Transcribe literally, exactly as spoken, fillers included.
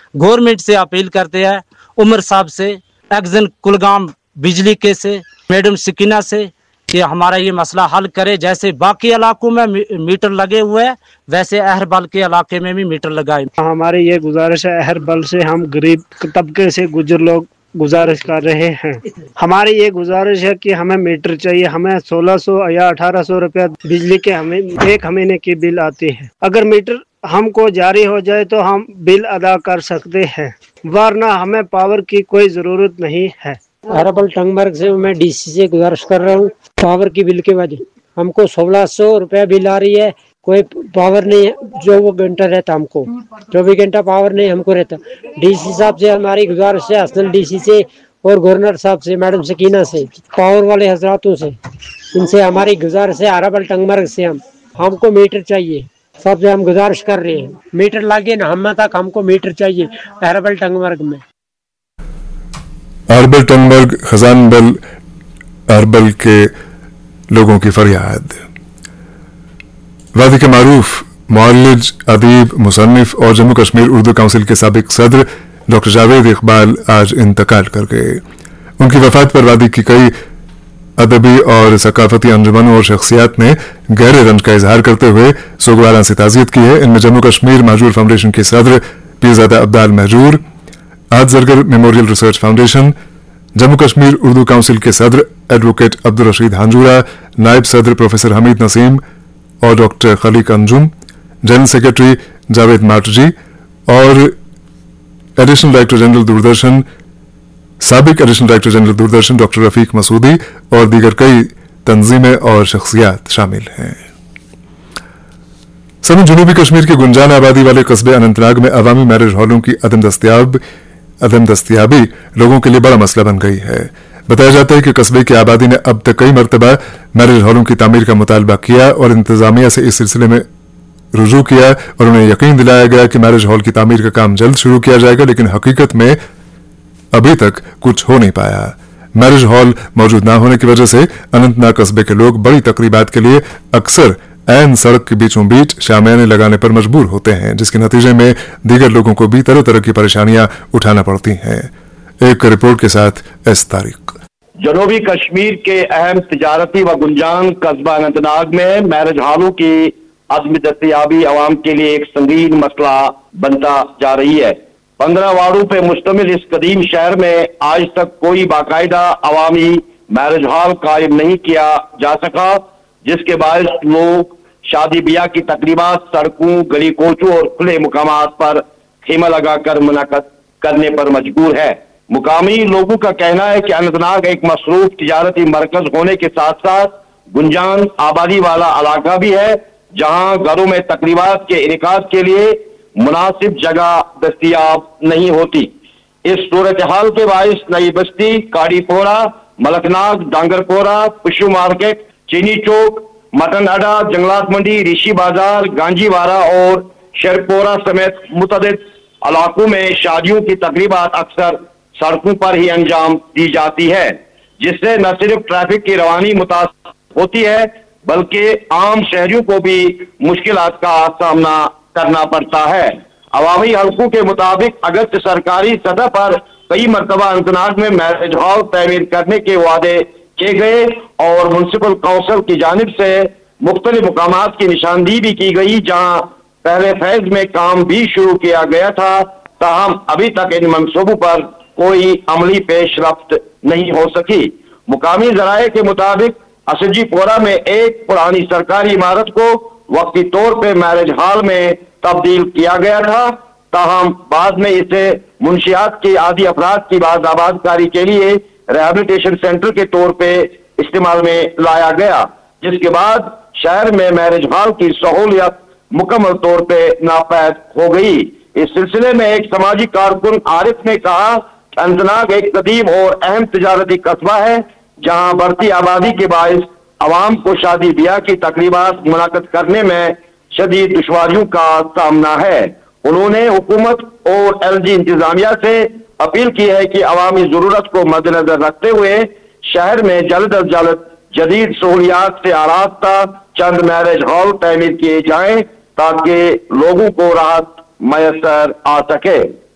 Government से appeal करते हैं, उमर साहब से, एक्जन कुलगाम बिजली के से, मैडम सकीना से, कि हमारा ये मसला हल करे। जैसे बाकी इलाकों में मीटर लगे हुए हैं वैसे अहरबल के इलाके में भी मीटर लगाए। हमारी ये गुजारिश है, अहरबल से हम गरीब तबके से गुजर लोग गुजारिश कर रहे हैं। हमारी ये गुजारिश है कि हमें मीटर चाहिए। हमें सोलह सौ या अठारह सौ रुपया बिजली के हमें एक महीने की बिल आती है। अगर मीटर हमको जारी हो जाए तो हम बिल अदा कर सकते हैं, वरना हमें पावर की कोई जरूरत नहीं है। अहरबल टंगमर्ग से मैं डीसी से गुजारिश कर रहा हूँ, पावर की बिल के वजह हमको सोलह सौ रुपया बिल आ रही है, कोई पावर नहीं है। जो वो घंटा रहता हमको चौबीस घंटा पावर नहीं हमको रहता। डीसी साहब से हमारी गुजारिश है, हसन डीसी से और गवर्नर साहब से, मैडम सकीना से, पावर वाले हजरातों से, इनसे हमारी गुजारिश है। अहरबल टंगमर्ग से हम हमको मीटर चाहिए, सबसे हम गुजारिश कर रहे हैं मीटर लागे ना हम तक, हमको मीटर चाहिए अहरबल टंगमर्ग में। अहरबल टंगमर्ग खजानबल अहरबल के लोगों की फरियाद। वादी के मारूफ मुअल्लिज, अदीब, मुसन्निफ और जम्मू कश्मीर उर्दू काउंसिल के साबिक सदर डॉक्टर जावेद इकबाल आज इंतकाल कर गए। उनकी वफात पर वादी की कई अदबी और सकाफती अंजुमनों और शख्सियात ने गहरे रंज का इजहार करते हुए सोगवारां से ताज़ियत की है। इनमें जम्मू कश्मीर महजूर फाउंडेशन के सदर पीरजादा अब्दाल महजूर, आज Zargar memorial research foundation, Jammu Kashmir Urdu council के सदर एडवोकेट अब्दुल रशीद हांजूरा, नायब सदर प्रोफेसर हमीद नसीम और doctor Khaleeq Anjum, general secretary Javed माटजी और एडिशनल डायरेक्टर जनरल दूरदर्शन साबिक additional director general Doordarshan doctor Rafiq Masoodi और दीगर कई तंजीमें और शख्सियात शामिल हैं। सभी जनूबी कश्मीर के गुंजान आबादी वाले कस्बे अनंतनाग में अवामी मैरिज हॉलों की अदम दस्तयाब अदम दस्तयाबी लोगों के लिए बड़ा मसला बन गई है। बताया जाता है कि कस्बे की आबादी ने अब तक कई मरतबा मैरिज हॉलों की तामीर का मुतालबा किया और इंतजामिया से इस सिलसिले में रुजू किया और उन्हें यकीन दिलाया गया कि मैरिज हॉल की तामीर का काम जल्द शुरू किया जाएगा, लेकिन हकीकत में अभी तक कुछ हो नहीं पाया। मैरिज हॉल मौजूद न होने की वजह से अनंतनाग कस्बे के लोग बड़ी तकरीबात के लिए अक्सर ऐन सड़क के बीचों बीच शामियाने लगाने पर मजबूर होते हैं, जिसके नतीजे में दीगर लोगों को भी तरह तरह की परेशानियां उठाना पड़ती हैं। एक रिपोर्ट के साथ एस तारिक। जनूबी कश्मीर के अहम तिजारती व गुंजान कस्बा अनंतनाग में मैरिज हॉलों की अदम दस्तयाबी आवाम के लिए एक संगीन मसला बनता जा रही है। पंद्रह वार्डों पे मुश्तमिल इस कदीम शहर में आज तक कोई बाकायदा अवामी मैरिज हॉल कायम नहीं किया जा सका, जिसके बायस लोग शादी ब्याह की तकरीबात सड़कों, गली कोचों और खुले मुकामात पर खेमा लगाकर मुनाकद करने पर मजबूर है। मुकामी लोगों का कहना है कि अनंतनाग एक मसरूफ तिजारती मरकज होने के साथ साथ गुंजान आबादी वाला इलाका भी है, जहां घरों में तकरीबात के इनेकाद के लिए मुनासिब जगह दस्तियाब नहीं होती। इस सूरत हाल के बायस नई बस्ती, काड़ीपोरा, मलकनाग, डांगरपोरा, पुशु मार्केट, चीनी चौक, मटन अड्डा, जंगलात मंडी, ऋषि बाजार, गांजीवारा और शेरपोरा समेत मुतअद्दिद इलाकों में शादियों की तकरीबात अक्सर सड़कों पर ही अंजाम दी जाती है, जिससे न सिर्फ ट्रैफिक की रवानी मुतासर होती है बल्कि आम शहरियों को भी मुश्किलात का सामना करना पड़ता है। अवामी हलकों के मुताबिक अगस्त सरकारी सतह पर कई मरतबा अनंतनाग में मैरिज हॉल तमीर करने के वादे किए गए और म्युनिसिपल काउंसिल की जानिब से मुख्तलिफ मुकामात की निशानदेही भी की गई, जहां पहले फेज में काम भी शुरू किया गया था, ताहम अभी तक इन मंसूबों पर कोई अमली पेशरफ्त नहीं हो सकी। मुकामी जराये के मुताबिक असजीपोरा में एक पुरानी सरकारी इमारत को वक्ती तौर पे मैरिज हॉल में तब्दील किया गया था, ताहम बाद में इसे मुंशियात की आदि अफराद की बाज़ाबादकारी के लिए रिहैबिलिटेशन सेंटर के तौर पे इस्तेमाल में लाया गया, जिसके बाद शहर में मैरिज हॉल की सहूलियत मुकम्मल तौर पे नापैद हो गई। इस सिलसिले में एक समाजी कारकुन आरिफ ने कहा, अनंतनाग एक कदीम और अहम तिजारती कस्बा है, जहां बढ़ती आबादी के बायस अवाम को शादी ब्याह की तकरीबात मुनाकद करने में शदीद दुश्वारियों का सामना है। उन्होंने हुकूमत और एलजी इंतजामिया से अपील की है कि अवामी जरूरत को मद्देनजर रखते हुए शहर में जल्द अज जल्द जदीद सहूलियात से आरास्ता चंद मैरिज हॉल तमीर किए जाएं ताकि लोगों को राहत मैसर आ सके।